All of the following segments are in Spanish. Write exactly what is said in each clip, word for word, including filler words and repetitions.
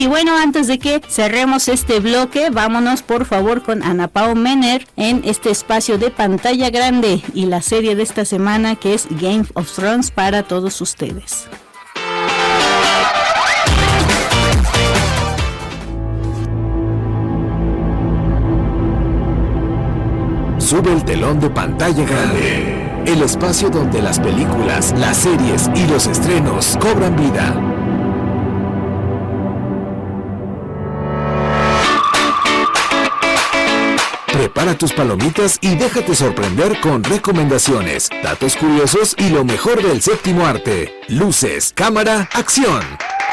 Y bueno, antes de que cerremos este bloque, vámonos por favor con Ana Pao Mener en este espacio de pantalla grande y la serie de esta semana que es Game of Thrones para todos ustedes. Sube el telón de pantalla grande, el espacio donde las películas, las series y los estrenos cobran vida. Prepara tus palomitas y déjate sorprender con recomendaciones, datos curiosos y lo mejor del séptimo arte. Luces, cámara, acción.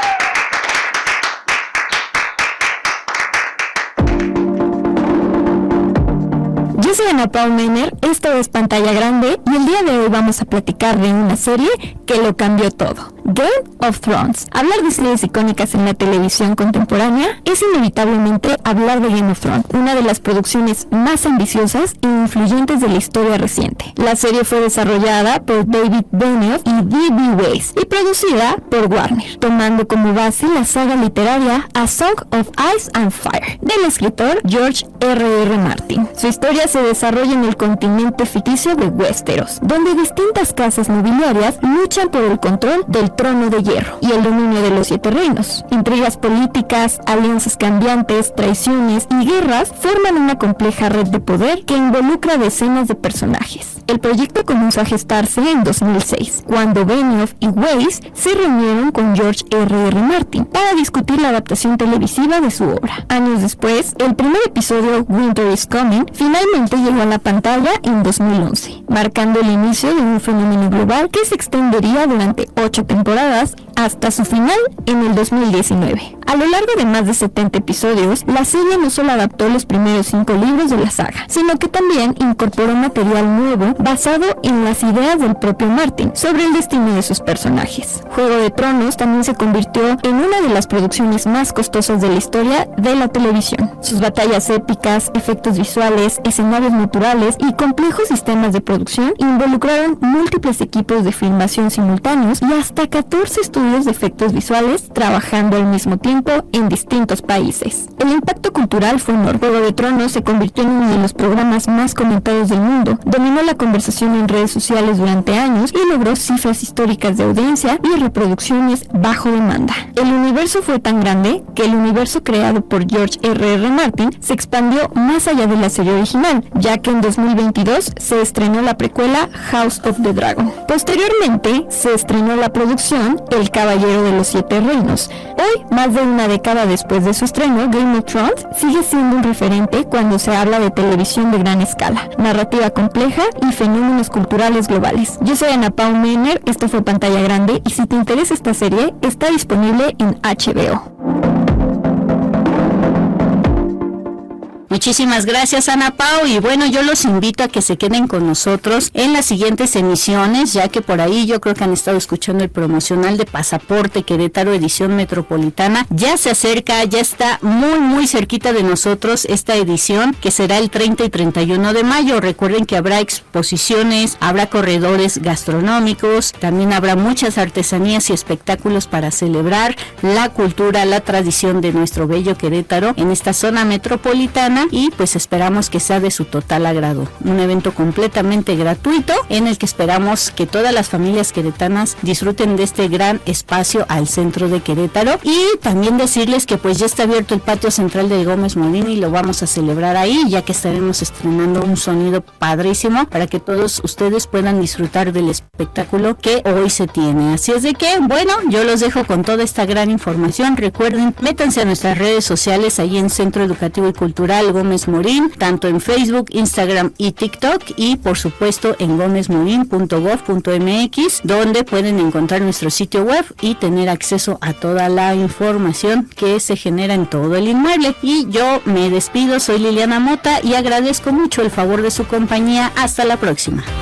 Yo soy Ana Pao Mener, esto es Pantalla Grande y el día de hoy vamos a platicar de una serie que lo cambió todo. Game of Thrones. Hablar de series icónicas en la televisión contemporánea es inevitablemente hablar de Game of Thrones, una de las producciones más ambiciosas e influyentes de la historia reciente. La serie fue desarrollada por David Benioff y D B Weiss y producida por Warner, tomando como base la saga literaria A Song of Ice and Fire del escritor George R R Martin. Su historia se desarrolla en el continente ficticio de Westeros, donde distintas casas nobiliarias luchan por el control del trono de hierro y el dominio de los siete reinos. Intrigas políticas, alianzas cambiantes, traiciones y guerras forman una compleja red de poder que involucra decenas de personajes. El proyecto comenzó a gestarse en dos mil seis, cuando Benioff y Weiss se reunieron con George R R Martin para discutir la adaptación televisiva de su obra. Años después, el primer episodio, Winter is Coming, finalmente llegó a la pantalla en dos mil once, marcando el inicio de un fenómeno global que se extendería durante ocho temporadas hasta su final en el dos mil diecinueve. A lo largo de más de setenta episodios, la serie no solo adaptó los primeros cinco libros de la saga, sino que también incorporó material nuevo basado en las ideas del propio Martin sobre el destino de sus personajes. Juego de Tronos también se convirtió en una de las producciones más costosas de la historia de la televisión. Sus batallas épicas, efectos visuales, escenarios naturales y complejos sistemas de producción involucraron múltiples equipos de filmación simultáneos y hasta catorce estudios de efectos visuales trabajando al mismo tiempo en distintos países. El impacto cultural fue enorme. Juego de Tronos se convirtió en uno de los programas más comentados del mundo, dominó la conversación en redes sociales durante años y logró cifras históricas de audiencia y reproducciones bajo demanda. El universo fue tan grande que el universo creado por George R R Martin se expandió más allá de la serie original, ya que en dos mil veintidós se estrenó la precuela House of the Dragon. Posteriormente se estrenó la producción El Caballero de los Siete Reinos. Hoy, más de una década después de su estreno, Game of Thrones sigue siendo un referente cuando se habla de televisión de gran escala, narrativa compleja y fenómenos culturales globales. Yo soy Ana Pao Mener, esto fue Pantalla Grande y si te interesa esta serie, está disponible en H B O. Muchísimas gracias, Ana Pao, y bueno, yo los invito a que se queden con nosotros en las siguientes emisiones, ya que por ahí yo creo que han estado escuchando el promocional de Pasaporte Querétaro edición metropolitana. Ya se acerca, ya está muy muy cerquita de nosotros esta edición, que será el treinta y treinta y uno de mayo. Recuerden que habrá exposiciones, habrá corredores gastronómicos, también habrá muchas artesanías y espectáculos para celebrar la cultura, la tradición de nuestro bello Querétaro en esta zona metropolitana. Y pues esperamos que sea de su total agrado. Un evento completamente gratuito en el que esperamos que todas las familias queretanas disfruten de este gran espacio al centro de Querétaro. Y también decirles que pues ya está abierto el patio central de Gómez Morín y lo vamos a celebrar ahí, ya que estaremos estrenando un sonido padrísimo para que todos ustedes puedan disfrutar del espectáculo que hoy se tiene. Así es de que, bueno, yo los dejo con toda esta gran información. Recuerden, métanse a nuestras redes sociales ahí en Centro Educativo y Cultural Gómez Morín, tanto en Facebook, Instagram y TikTok, y por supuesto en gómez morín punto gob punto m x, donde pueden encontrar nuestro sitio web y tener acceso a toda la información que se genera en todo el inmueble. Y yo me despido, soy Liliana Mota y agradezco mucho el favor de su compañía. Hasta la próxima.